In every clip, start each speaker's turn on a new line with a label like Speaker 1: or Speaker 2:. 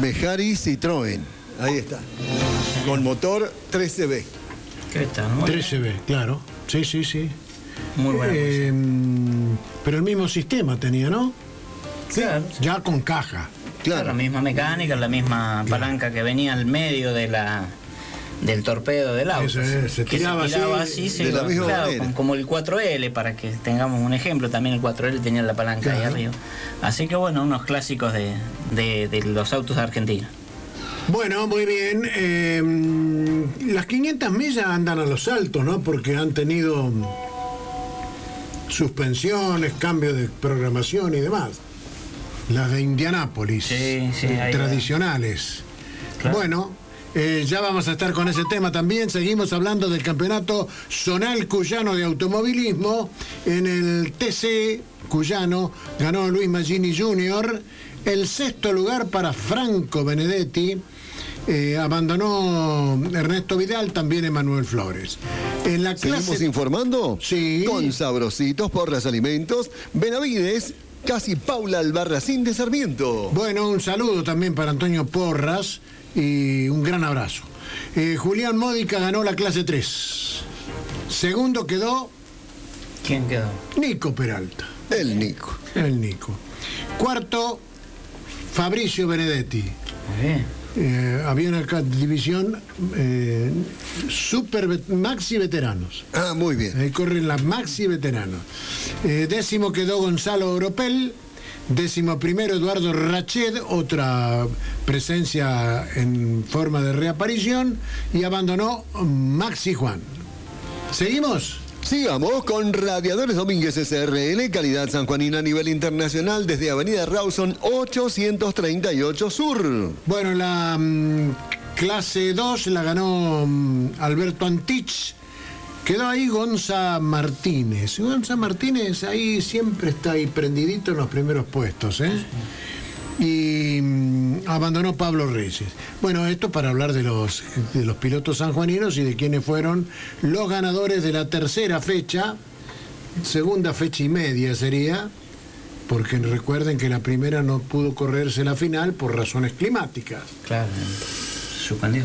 Speaker 1: Mejari Citroën. Ahí está. Con motor 13B.
Speaker 2: ¿Qué está?
Speaker 3: 13B, claro. Sí, sí, sí.
Speaker 2: Muy bueno.
Speaker 3: Pero el mismo sistema tenía, ¿no?
Speaker 2: Claro.
Speaker 3: Ya con caja.
Speaker 2: Claro, la misma mecánica, la misma palanca que venía al medio del torpedo del auto.
Speaker 3: Se tiraba
Speaker 2: así
Speaker 1: de la misma manera.
Speaker 2: como el 4L, para que tengamos un ejemplo. También el 4L tenía la palanca ahí arriba. Así que bueno, unos clásicos de los autos argentinos.
Speaker 3: Bueno, muy bien. Las 500 millas andan a los altos, ¿no? Porque han tenido suspensiones, cambios de programación y demás. Las de Indianápolis, tradicionales. Claro. Bueno, ya vamos a estar con ese tema también. Seguimos hablando del campeonato zonal cuyano de automovilismo. En el TC cuyano ganó Luis Maggini Jr., el 6º lugar para Franco Benedetti. Abandonó Ernesto Vidal, también Emanuel Flores. En la clase...
Speaker 1: ¿Seguimos informando?
Speaker 3: Sí.
Speaker 1: Con Sabrositos Porras Alimentos, Benavides, casi Paula Albarracín de Sarmiento.
Speaker 3: Bueno, un saludo también para Antonio Porras y un gran abrazo. Julián Módica ganó la clase 3. Segundo quedó...
Speaker 2: ¿Quién quedó?
Speaker 3: Nico Peralta.
Speaker 1: El Nico.
Speaker 3: Cuarto, Fabricio Benedetti.
Speaker 2: Muy bien.
Speaker 3: Había una división maxi veteranos.
Speaker 1: Ah, muy bien.
Speaker 3: Ahí corren las maxi veteranos. Décimo quedó Gonzalo Oropel. 11º Eduardo Rached, otra presencia en forma de reaparición. Y abandonó Maxi Juan. ¿Seguimos?
Speaker 1: Sigamos con Radiadores Domínguez SRL, calidad sanjuanina a nivel internacional desde Avenida Rawson 838 Sur.
Speaker 3: Bueno, la clase 2 la ganó Alberto Antich. Quedó ahí Gonza Martínez. Gonza Martínez ahí siempre está ahí prendidito en los primeros puestos, ¿eh? Y abandonó Pablo Reyes. Bueno, esto para hablar de los pilotos sanjuaninos y de quienes fueron los ganadores de la tercera fecha, segunda fecha y media sería, porque recuerden que la primera no pudo correrse la final por razones climáticas.
Speaker 2: Claro, suspendió.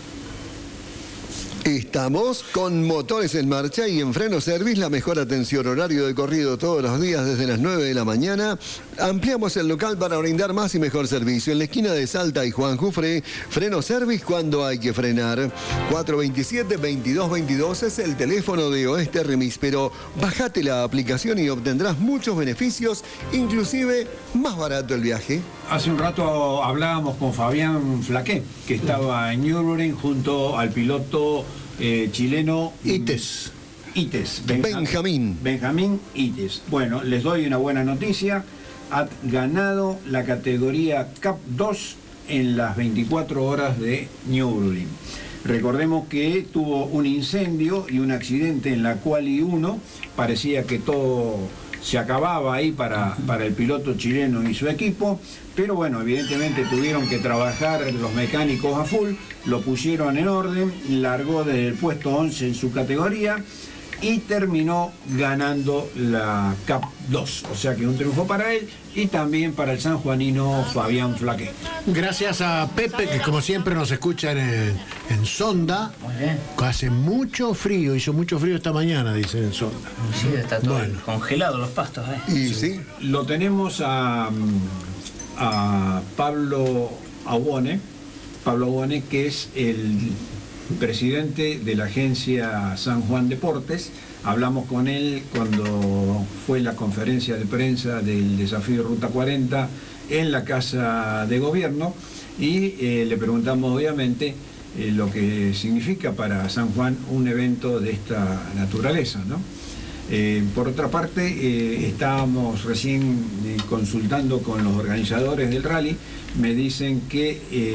Speaker 1: Estamos con Motores en Marcha y en Freno Service, la mejor atención, horario de corrido todos los días desde las 9 de la mañana. Ampliamos el local para brindar más y mejor servicio. En la esquina de Salta y Juan Jufre, Freno Service cuando hay que frenar. 427-2222 es el teléfono de Oeste Remis, pero bájate la aplicación y obtendrás muchos beneficios, inclusive más barato el viaje.
Speaker 4: Hace un rato hablábamos con Fabián Flaqué, que estaba en Nürburgring junto al piloto chileno
Speaker 3: Ites.
Speaker 4: Benjamín Ites. Bueno, les doy una buena noticia. Ha ganado la categoría Cup 2 en las 24 horas de Nürburgring. Recordemos que tuvo un incendio y un accidente en la Quali 1. Parecía que todo se acababa ahí para el piloto chileno y su equipo, pero bueno, evidentemente tuvieron que trabajar los mecánicos a full, lo pusieron en orden, largó desde el puesto 11 en su categoría y terminó ganando la Cup 2, o sea que un triunfo para él y también para el sanjuanino Fabián Flaqué.
Speaker 3: Gracias a Pepe, que como siempre nos escuchan en Sonda.
Speaker 2: Muy bien.
Speaker 3: Hace mucho frío, hizo mucho frío esta mañana, dicen en Sonda.
Speaker 2: Sí, está todo congelado los pastos.
Speaker 1: Y sí.
Speaker 4: Lo tenemos a Pablo Aguone, que es el presidente de la agencia San Juan Deportes. Hablamos con él cuando fue la conferencia de prensa del desafío Ruta 40 en la Casa de Gobierno y le preguntamos obviamente lo que significa para San Juan un evento de esta naturaleza, ¿no? Por otra parte, estábamos recién consultando con los organizadores del rally. Me dicen que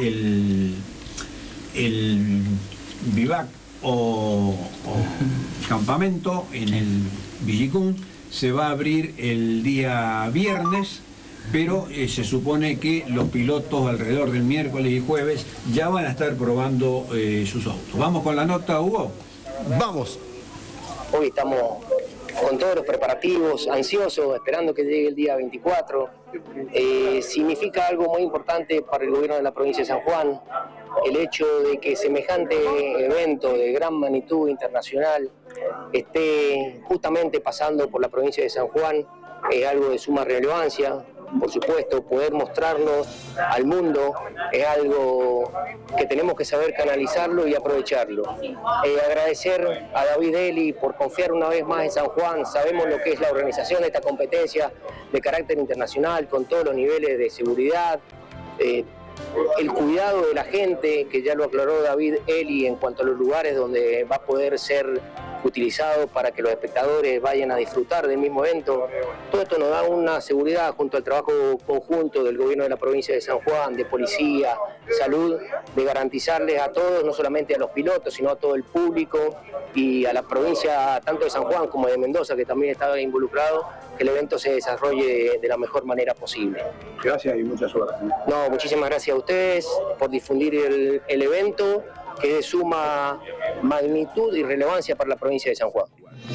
Speaker 4: el vivac o campamento en el Villicún se va a abrir el día viernes, pero se supone que los pilotos alrededor del miércoles y jueves ya van a estar probando sus autos. ¿Vamos con la nota, Hugo?
Speaker 1: Vamos.
Speaker 5: Hoy estamos con todos los preparativos, ansiosos, esperando que llegue el día 24. significa algo muy importante para el gobierno de la provincia de San Juan, el hecho de que semejante evento de gran magnitud internacional esté justamente pasando por la provincia de San Juan, es algo de suma relevancia. Por supuesto, poder mostrarnos al mundo es algo que tenemos que saber canalizarlo y aprovecharlo. Agradecer a David Eli por confiar una vez más en San Juan. Sabemos lo que es la organización de esta competencia de carácter internacional, con todos los niveles de seguridad, el cuidado de la gente, que ya lo aclaró David Eli en cuanto a los lugares donde va a poder ser utilizado para que los espectadores vayan a disfrutar del mismo evento. Todo esto nos da una seguridad junto al trabajo conjunto del gobierno de la provincia de San Juan, de policía, salud, de garantizarles a todos, no solamente a los pilotos, sino a todo el público y a la provincia tanto de San Juan como de Mendoza, que también estaba involucrado, que el evento se desarrolle de la mejor manera posible.
Speaker 4: Gracias y mucha suerte.
Speaker 5: No, muchísimas gracias a ustedes por difundir el evento, que es de suma magnitud y relevancia para la provincia de San Juan.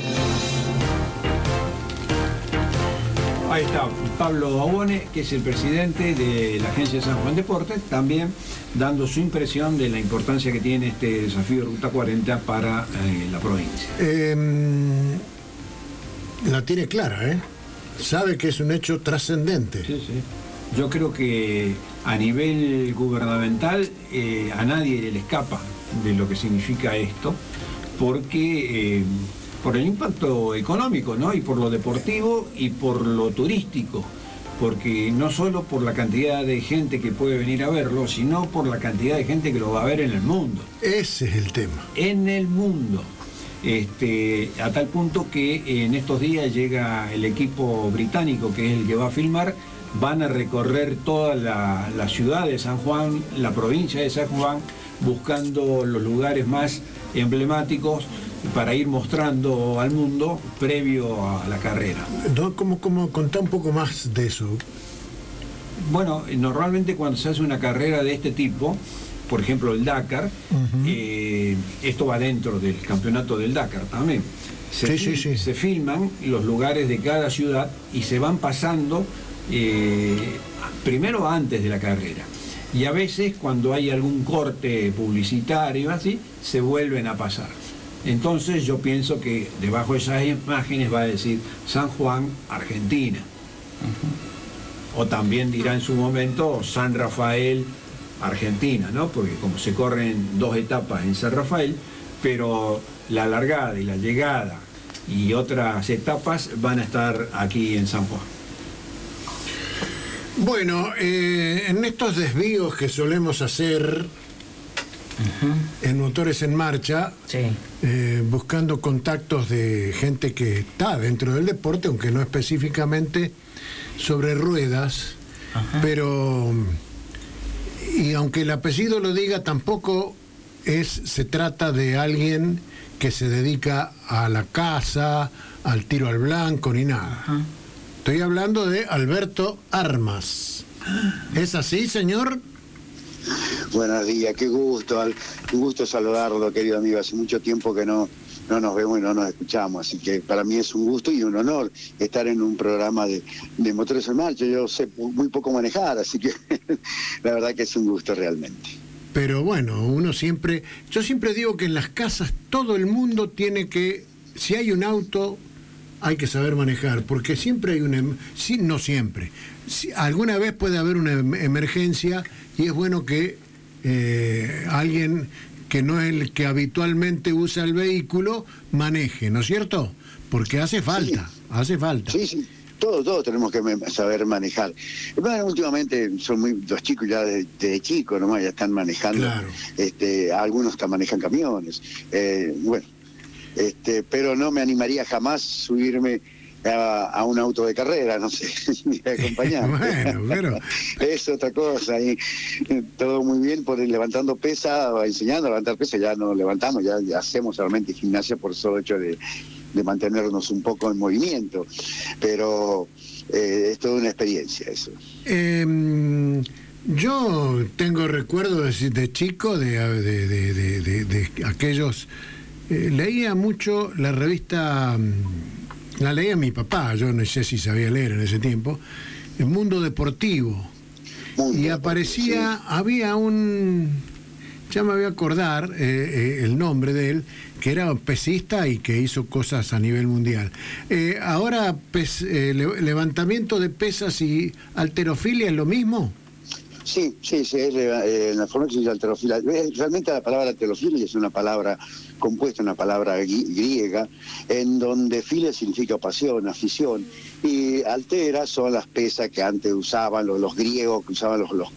Speaker 4: Ahí está Pablo Babone, que es el presidente de la Agencia de San Juan Deportes, también dando su impresión de la importancia que tiene este desafío de Ruta 40 para la provincia.
Speaker 3: La tiene clara, ¿eh? Sabe que es un hecho trascendente.
Speaker 4: Sí, sí. Yo creo que a nivel gubernamental a nadie le escapa de lo que significa esto, porque por el impacto económico, ¿no? Y por lo deportivo y por lo turístico, porque no solo por la cantidad de gente que puede venir a verlo, sino por la cantidad de gente que lo va a ver en el mundo.
Speaker 3: Ese es el tema.
Speaker 4: En el mundo. A tal punto que en estos días llega el equipo británico, que es el que va a filmar. Van a recorrer toda la ciudad de San Juan, la provincia de San Juan, buscando los lugares más emblemáticos para ir mostrando al mundo previo a la carrera.
Speaker 3: ¿Cómo contá un poco más de eso?
Speaker 4: Bueno, normalmente cuando se hace una carrera de este tipo, por ejemplo el Dakar, esto va dentro del campeonato del Dakar también. Se filman los lugares de cada ciudad y se van pasando primero antes de la carrera, y a veces cuando hay algún corte publicitario así, se vuelven a pasar. Entonces yo pienso que debajo de esas imágenes va a decir San Juan, Argentina. O también dirá en su momento San Rafael, Argentina, ¿no? Porque como se corren 2 etapas en San Rafael, pero la largada y la llegada y otras etapas van a estar aquí en San Juan.
Speaker 3: Bueno, en estos desvíos que solemos hacer en Motores en Marcha, buscando contactos de gente que está dentro del deporte, aunque no específicamente sobre ruedas, pero, y aunque el apellido lo diga, tampoco se trata de alguien que se dedica a la caza, al tiro al blanco, ni nada. Estoy hablando de Alberto Armas. ¿Es así, señor?
Speaker 6: Buenos días, qué gusto, un gusto saludarlo, querido amigo. Hace mucho tiempo que no nos vemos y no nos escuchamos, así que para mí es un gusto y un honor estar en un programa de Motores en Marcha. Yo sé muy poco manejar, así que la verdad que es un gusto realmente.
Speaker 3: Pero bueno, yo siempre digo que en las casas todo el mundo tiene que, si hay un auto, hay que saber manejar, porque siempre hay no siempre, alguna vez puede haber una emergencia y es bueno que alguien que no es el que habitualmente usa el vehículo maneje, ¿no es cierto? Porque hace falta.
Speaker 6: Sí, todos tenemos que saber manejar. Bueno, últimamente son los chicos ya de chicos nomás ya están manejando, claro. Algunos hasta manejan camiones, pero no me animaría jamás subirme a un auto de carrera, no sé, ni acompañar.
Speaker 3: Bueno, pero
Speaker 6: es otra cosa, y todo muy bien por ir levantando pesa, enseñando a levantar pesa, ya no levantamos, ya hacemos solamente gimnasia por el solo hecho de mantenernos un poco en movimiento, pero es toda una experiencia eso.
Speaker 3: Yo tengo recuerdos de chico de aquellos. Leía mucho la revista, la leía mi papá, yo no sé si sabía leer en ese tiempo, el Mundo Deportivo. Y aparecía, había un, ya me voy a acordar el nombre de él, que era pesista y que hizo cosas a nivel mundial. Ahora, levantamiento de pesas y halterofilia, ¿es lo mismo?
Speaker 6: Sí, en la forma que se dice halterofilia. Realmente la palabra halterofilia es una palabra compuesta, una palabra griega, en donde filia significa pasión, afición, y altera son las pesas que antes usaban los griegos, que usaban los